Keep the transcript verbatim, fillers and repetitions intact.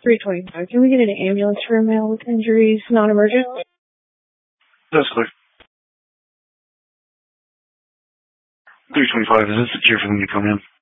three twenty-five. Can we get an ambulance for a male with injuries, non-emergent? That's clear. three twenty-five, is this secure for when you come in?